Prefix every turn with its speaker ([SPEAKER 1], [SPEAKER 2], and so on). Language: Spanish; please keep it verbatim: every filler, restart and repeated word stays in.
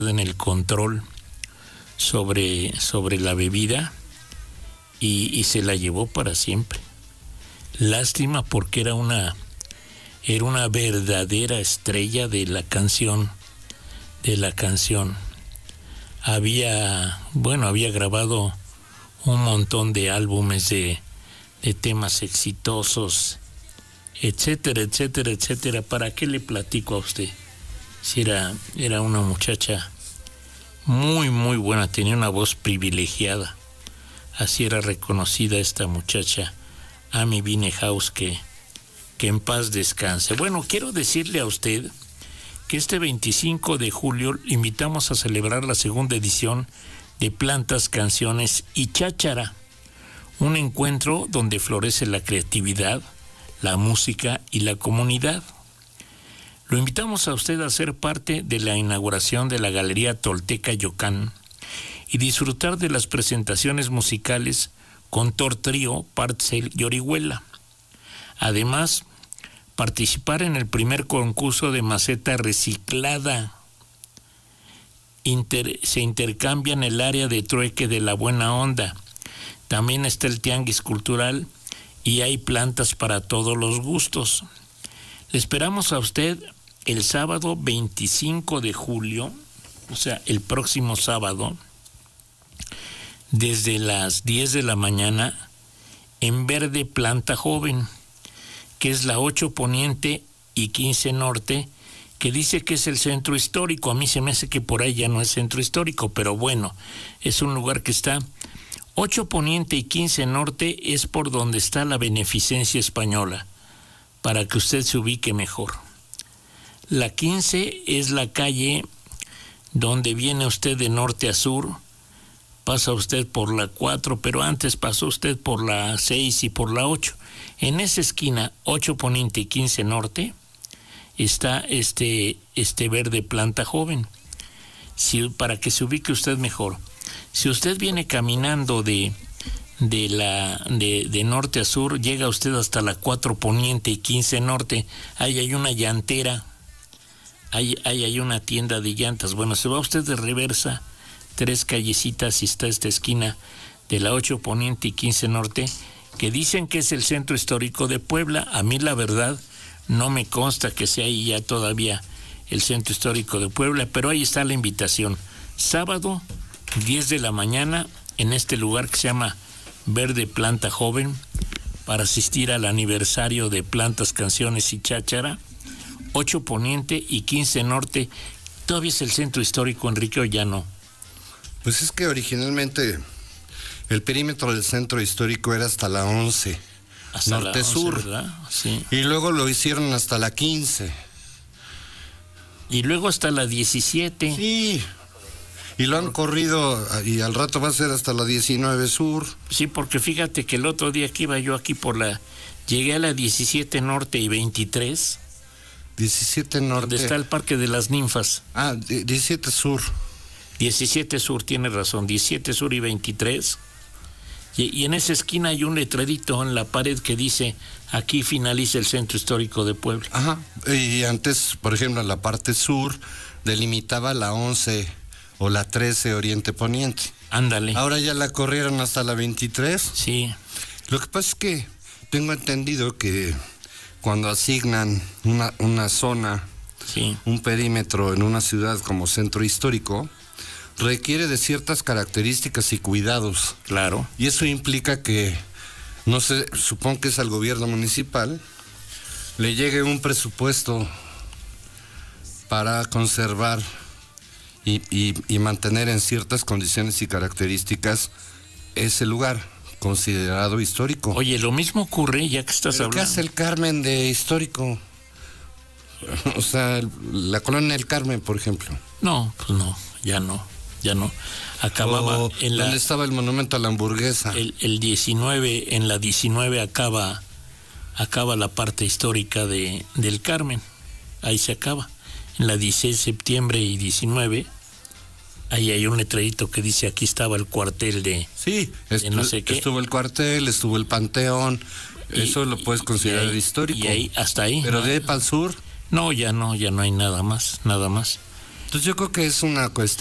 [SPEAKER 1] en el control sobre, sobre la bebida y, y se la llevó para siempre. Lástima porque era una, era una verdadera estrella de la canción, de la canción. Había, bueno, había grabado un montón de álbumes de, de temas exitosos, etcétera, etcétera, etcétera. ¿Para qué le platico a usted? Si era, era una muchacha muy, muy buena, tenía una voz privilegiada. Así era reconocida esta muchacha, Amy Winehouse, que, que en paz descanse. Bueno, quiero decirle a usted que este veinticinco de julio invitamos a celebrar la segunda edición de Plantas, Canciones y Cháchara, un encuentro donde florece la creatividad, la música y la comunidad. Lo invitamos a usted a ser parte de la inauguración de la Galería Tolteca Yocán y disfrutar de las presentaciones musicales con Tor Trío, Partcel y Orihuela. Además, participar en el primer concurso de maceta reciclada. Inter, se intercambian el área de trueque de la buena onda. También está el tianguis cultural y hay plantas para todos los gustos. Le esperamos a usted el sábado veinticinco de julio, o sea, el próximo sábado, desde las diez de la mañana, en Verde Planta Joven, que es la ocho Poniente y quince Norte, que dice que es el centro histórico. A mí se me hace que por ahí ya no es centro histórico, pero bueno, es un lugar que está ocho Poniente y quince Norte, es por donde está la Beneficencia Española, para que usted se ubique mejor. La quince es la calle donde viene usted de norte a sur, pasa usted por la cuatro, pero antes pasó usted por la seis y por la ocho. En esa esquina, ocho Poniente y quince Norte, está este, este Verde Planta Joven. Si, para que se ubique usted mejor. Si usted viene caminando de, de, la, de, de norte a sur, llega usted hasta la cuatro Poniente y quince Norte, ahí hay una llantera, ahí, ahí hay una tienda de llantas. Bueno, se va usted de reversa, tres callecitas y está esta esquina de la ocho Poniente y quince Norte, que dicen que es el centro histórico de Puebla. A mí la verdad no me consta que sea ahí ya todavía el centro histórico de Puebla, pero ahí está la invitación. Sábado, diez de la mañana, en este lugar que se llama Verde Planta Joven, para asistir al aniversario de Plantas, Canciones y Cháchara, ocho Poniente y quince Norte. ¿Todavía es el centro histórico, Enrique, o ya no?
[SPEAKER 2] Pues es que originalmente el perímetro del centro histórico era hasta la once,
[SPEAKER 1] hasta
[SPEAKER 2] norte-sur,
[SPEAKER 1] ¿verdad? Sí.
[SPEAKER 2] Y luego lo hicieron hasta la quince.
[SPEAKER 1] Y luego hasta la diecisiete.
[SPEAKER 2] Sí, y lo han corrido, y al rato va a ser hasta la diecinueve sur.
[SPEAKER 1] Sí, porque fíjate que el otro día que iba yo aquí por la... Llegué a la diecisiete Norte y veintitrés.
[SPEAKER 2] diecisiete Norte.
[SPEAKER 1] Donde está el Parque de las Ninfas.
[SPEAKER 2] Ah, diecisiete Sur.
[SPEAKER 1] diecisiete Sur, tiene razón, diecisiete Sur y veintitrés. Y, y en esa esquina hay un letrerito en la pared que dice, aquí finaliza el centro histórico de Puebla.
[SPEAKER 2] Ajá, y antes, por ejemplo, en la parte sur delimitaba la once o la trece Oriente Poniente.
[SPEAKER 1] Ándale.
[SPEAKER 2] Ahora ya la corrieron hasta la veintitrés.
[SPEAKER 1] Sí.
[SPEAKER 2] Lo que pasa es que tengo entendido que cuando asignan una, una zona,
[SPEAKER 1] sí,
[SPEAKER 2] un perímetro en una ciudad como centro histórico, requiere de ciertas características y cuidados.
[SPEAKER 1] Claro.
[SPEAKER 2] Y eso implica que, no sé, supongo que es al gobierno municipal, le llegue un presupuesto para conservar y, y, y mantener en ciertas condiciones y características ese lugar considerado histórico.
[SPEAKER 1] Oye, lo mismo ocurre, ya que estás
[SPEAKER 2] ¿Pero
[SPEAKER 1] hablando.
[SPEAKER 2] qué hace el Carmen de histórico? O sea, la colonia del Carmen, por ejemplo.
[SPEAKER 1] No, pues no, ya no. Ya no, acababa
[SPEAKER 2] o
[SPEAKER 1] en la...
[SPEAKER 2] ¿Dónde estaba el monumento a la hamburguesa?
[SPEAKER 1] El, el diecinueve, en la diecinueve acaba, acaba la parte histórica de, del Carmen, ahí se acaba. En la dieciséis de septiembre y diecinueve, ahí hay un letrerito que dice, aquí estaba el cuartel de...
[SPEAKER 2] Sí,
[SPEAKER 1] de no sé qué.
[SPEAKER 2] Estuvo el cuartel, estuvo el panteón, y, eso lo puedes considerar
[SPEAKER 1] y ahí,
[SPEAKER 2] histórico.
[SPEAKER 1] Y ahí, hasta ahí.
[SPEAKER 2] Pero
[SPEAKER 1] ¿no?
[SPEAKER 2] de ahí para el sur...
[SPEAKER 1] No, ya no, ya no hay nada más, nada más.
[SPEAKER 2] Entonces yo creo que es una cuestión